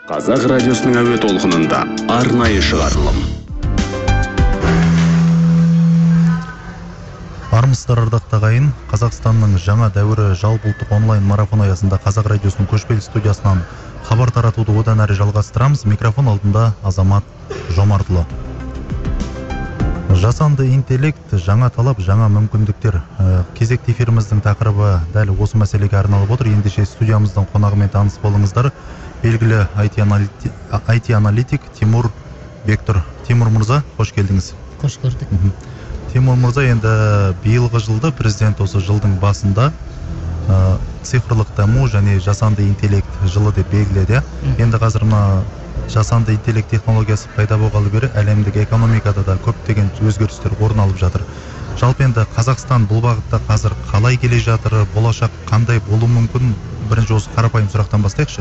Қазақ радиосының әуе толқынында арнайы шығарылым. Армысыздар ардақты ағайын, Қазақстанның жаңа дәуірі жалпыұлттық онлайн марафон аясында Қазақ радиосының көшпелі студиясынан хабар таратуды одан әрі жалғастырамыз. Микрофон алдында Азамат Жомартұлы. Жасанды интеллект, жаңа талап, жаңа мүмкіндіктер. Кезекті эфиріміздің тақырыбы дәл осы мәселеге арналып отыр. Ендеше студиямыздың қонағымен таныс болыңыздар. Белгілі IT-аналитик Тимур Бектұр. Тимур мырза, қош келдіңіз. Қош көрдік. Тимур мырза, енді биылғы жылды президент осы жылдың басында цифрлық даму және жасанды интеллект жылы деп белгіледі. Енді қазір мына жасанды интеллект технологиясы пайда болғалы бері әлемдік экономикада да көптеген өзгерістер орын алып жатыр. Жалпы енді Қазақстан бұл бағытта қазір қалай келе жатыр, болашақ қандай болуы мүмкін? Бірінші осы қарапайым сұрақтан бастайықшы.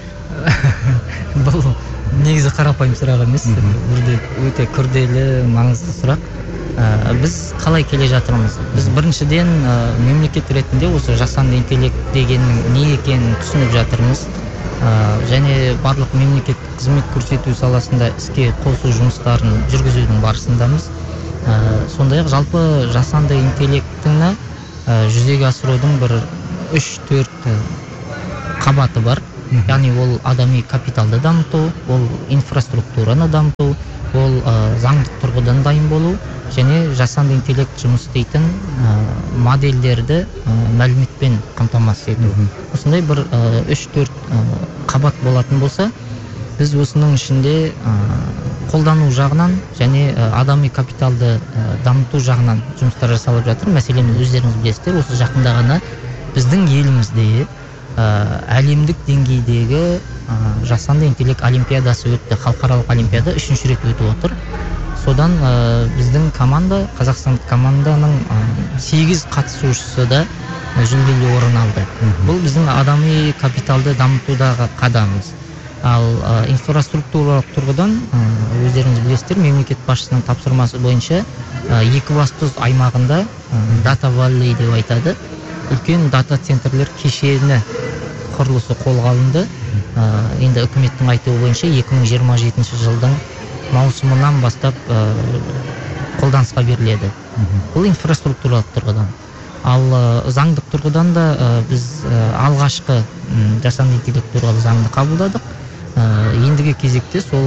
Бұл негізі қарапайым сұрақ емес, өте күрделі, маңызды сұрақ. Біз қалай келе жатырмыз? Біз біріншіден мемлекет ретінде осы жасанды интеллект дегеннің не екенін түсініп жатырмыз. Және барлық мемлекет қызмет көрсету саласында іске қосу жұмыстарын жүргізудің барысындамыз. Сондай-ақ жалпы жасанды интеллектіні жүзеге асырудың бір 3-4 қабаты бар. Яғни ол адами капиталды дамыту, ол инфраструктураны дамыту, ол заңдық тұрғыдан дайын болу, және жасанды интеллект жұмыс істейтін модельдерді мәліметпен қамтамасыз ету. Осындай бір 3-4 қабат болатын болса, біз осының ішінде қолдану жағынан және адами капиталды дамыту жағынан жұмыстар жасалып жатыр. Мәселен, өздеріңіз білесіздер, осы жақында ғана біздің елімізде әлемдік деңгейдегі жасанды интеллект олимпиадасы өтті. Халықаралық олимпиада 3-ші рет өтіп отыр. Содан біздің команда, Қазақстандық команданың 8 қатысушысы да жүлделі орын алды. Бұл біздің адами капиталды дамытудағы қадамымыз. Ал инфраструктуралық тұрғыдан өздеріңіз білесіздер, мемлекет басшысының тапсырмасы бойынша Екібастұз аймағында Data Valley деп айтады. Үлкен дата центрлер кешені құрылысы қолға алынды. Енді үкіметтің айтуы бойынша 2027 жылдың маусымынан бастап қолданысқа беріледі. Бұл инфраструктуралық тұрғыдан. Ал заңдық тұрғыдан да біз алғашқы жасанды интеллект туралы заңды қабылдадық. Ендігі кезекте сол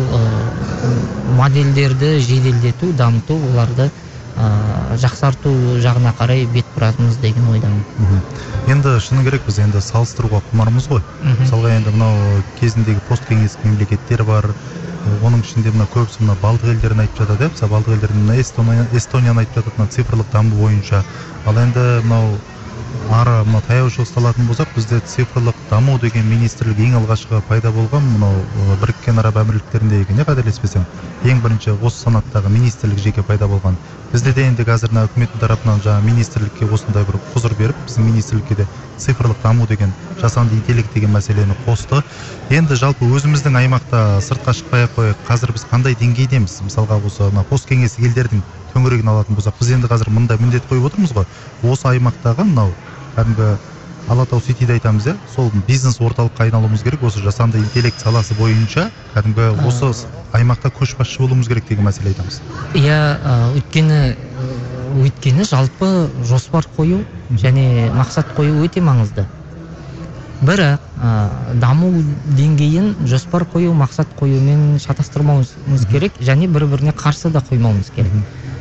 модельдерді жеделдету, дамыту, оларды жақсарту жағына қарай бет бұратымыз деген ойдамын. Енді шыны керек, біз енді салыстыруға құмармыз ғой. Мысалға енді мынау кезіндегі посткеңестік мемлекеттер бар. Оның ішінде мына көбісі мына Балтық елдерін айтып жатады, мысалы Балтық елдерін Эстонияны айтып жатады, мына цифрлық даму бойынша. Ал енді мынау мына таяу шығыс алатын болсақ, бізде цифрлық даму деген министрлік ең алғашқы пайда болған мынау Біріккен Араб Әмірліктерінде екен, қателеспесем. Ең бірінші осы санаттағы министрлік жеке пайда болған. Бізде де енді қазір үкіметтің тарапынан жаңа министрлікке осындай бір құзыр беріп, біздің министрлікке де цифрлық даму деген, жасанды интеллект деген мәселені қосты. Енді жалпы өзіміздің аймақта сыртқа шықпай-ақ қояйық, қазір біз қандай деңгейдеміз? Мысалға осы посткеңестік елдердің төңірегін алатын болсақ, біз енді қазір мында міндет қойып отырмыз ғой. Осы аймақтағы мынау кәдімгі Алатау Ситиді айтамыз, сол бизнес орталыққа айналуымыз керек, осы жасанды интеллект саласы бойынша кәдімгі осы аймақта көшбасшы болуымыз керек деген мәселе айтамыз. Өйткені жалпы жоспар қою және мақсат қою өте маңызды. Бірақ даму деңгейін жоспар қою, мақсат қоюмен шатастырмауымыз керек, және бір-біріне қарсы да қоймауымыз керек.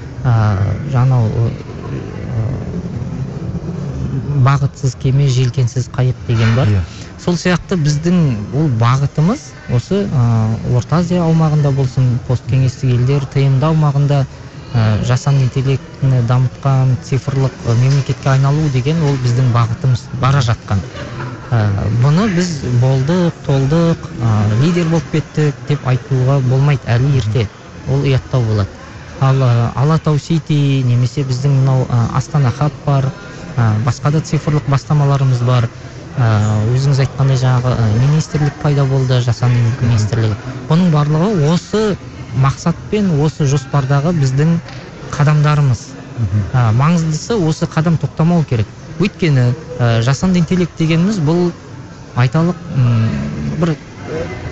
Бағытсыз кеме, желкенсіз қайық деген бар. Сол сияқты біздің ол бағытымыз осы Орта Азия аумағында болсын, посткеңестік елдер, ТМД аумағында жасанды интеллектіні дамытқан цифрлық мемлекетке айналу деген ол біздің бағытымыз бара жатқан. Бұны біз болдық, толдық, лидер болып кеттік деп айтуға болмайды, әлі ерте. Ол ұяттау болады. Ал Алатау Сити немесе біздің мынау Астана Хаб бар, басқа да цифрлық бастамаларымыз бар. Өзіңіз айтқандай жаңағы министрлік пайда болды, жасанды интеллект министрлігі. Бұның барлығы осы мақсатпен, осы жоспардағы біздің қадамдарымыз. Маңыздысы осы қадам тоқтамау керек. Өйткені жасанды интеллект дегеніміз бұл айталық бір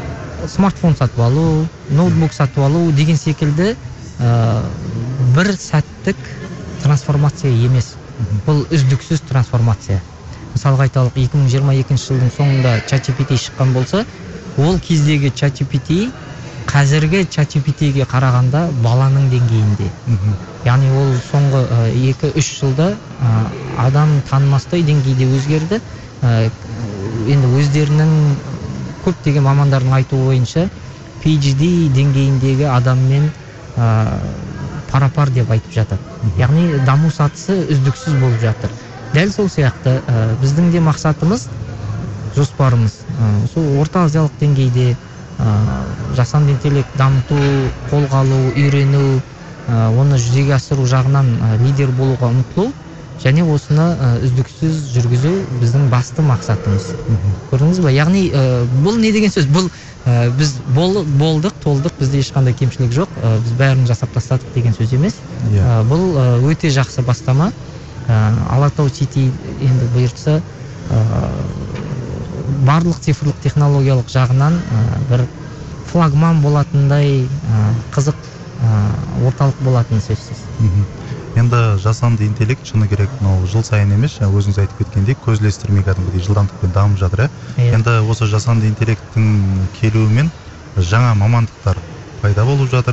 смартфон сатып алу, ноутбук сатып алу деген секілді бір сәттік трансформация емес. Бұл үздіксіз трансформация. Мысалға айталық, 2022 жылдың соңында ChatGPT шыққан болса, ол кездегі ChatGPT қазіргі ChatGPT-ге қарағанда баланың деңгейінде. Яғни ол соңғы 2-3 жылда адам танымастай деңгейде өзгерді. Енді өздерінің көптеген мамандардың айтуы бойынша PhD деңгейіндегі адаммен пара-пар деп айтып жатыр. Яғни даму сатысы үздіксіз болып жатыр. Дәл сол сияқты біздің де мақсатымыз, жоспарымыз сол орта азиялық деңгейде жасанды интеллект дамыту, қолға алу, үйрену, оны жүзеге асыру жағынан лидер болуға ұмтылу және осыны үздіксіз жүргізу біздің басты мақсатымыз. Көрдіңіз ба? Яғни бұл не деген сөз? Бұл біз болдық, толдық, бізде ешқандай кемшілік жоқ, біз бәрін жасап тастадық деген сөз емес. Бұл өте жақсы бастама. Алатау Сити енді бұйыртса барлық цифрлық технологиялық жағынан бір флагман болатындай қызық орталық болатын сөзсіз. Енді жасанды интеллект шыны керек, жыл сайын емес, өзіңіз айтып кеткендей, көз ілестірмей кәдімгідей жылдамдықпен дамып жатыр. Енді осы жасанды интеллекттің келуімен жаңа мамандықтар пайда болып жатыр.